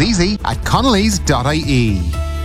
easy at connellys.ie.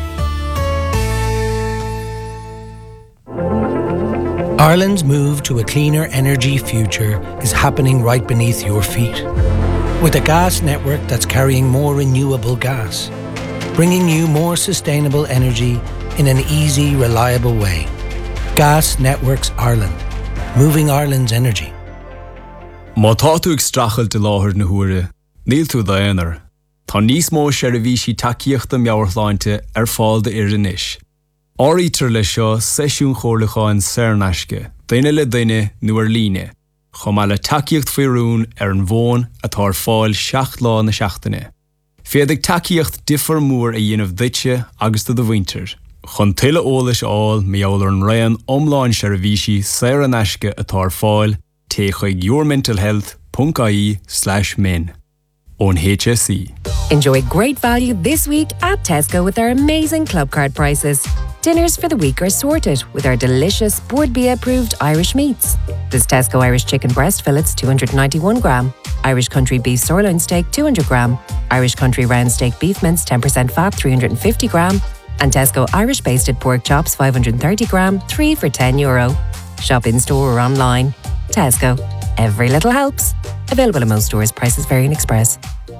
Ireland's move to a cleaner energy future is happening right beneath your feet. With a gas network that's carrying more renewable gas, bringing you more sustainable energy in an easy, reliable way. Gas Networks Ireland, moving Ireland's energy. Má tá tú ag strachel de láthir na huaire, níl tú daonar. Tá níos mó seirbhísí takeíochta meabhartháinte ar fáil de iris. Áítar le seo seisiún chomhlacháin Saornaiske, daine le daine nuair líne, chomh le takeíocht faoirún ar an bhón atá ar fáil 7 lá na seachtaine. Féadigh takeíocht diffar mór a dhéanamh duite agus do bhainter. Chun tuile ólas áil meall ar an raon omláin seirbhísí Saornaiske atá ar fáil té chuig yourmentalhealth.ie/min. On HSE. Enjoy great value this week at Tesco with our amazing club card prices. Dinners for the week are sorted with our delicious Board B approved Irish meats. There's Tesco Irish chicken breast fillets 291 gram, Irish country beef sirloin steak 200 gram, Irish country round steak beef mince 10% fat 350 gram, and Tesco Irish basted pork chops 530 gram, 3 for €10. Shop in store or online. Tesco. Every little helps. Available in most stores. Prices vary in Express.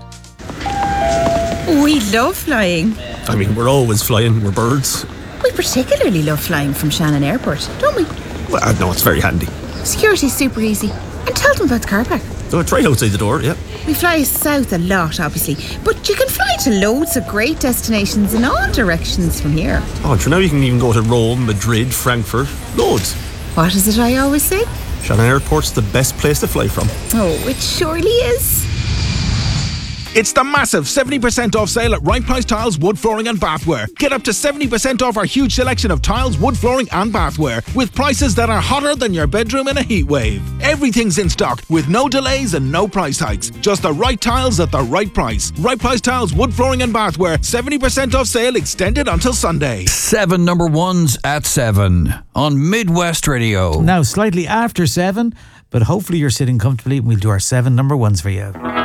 We love flying. I mean, we're always flying. We're birds. We particularly love flying from Shannon Airport, don't we? Well, no, it's very handy. Security's super easy. And tell them about the car park. So it's right outside the door, yeah. We fly south a lot, obviously, but you can fly to loads of great destinations in all directions from here. Oh, and for now you can even go to Rome, Madrid, Frankfurt. Loads. What is it I always say? Shannon Airport's the best place to fly from. Oh, it surely is. It's the massive 70% off sale at Right Price Tiles, Wood Flooring and Bathware. Get up to 70% off our huge selection of tiles, wood flooring and bathware with prices that are hotter than your bedroom in a heat wave. Everything's in stock with no delays and no price hikes. Just the right tiles at the right price. Right Price Tiles, Wood Flooring and Bathware. 70% off sale extended until Sunday. 7 number ones at 7 on Midwest Radio. Now slightly after 7, but hopefully you're sitting comfortably and we'll do our 7 number ones for you.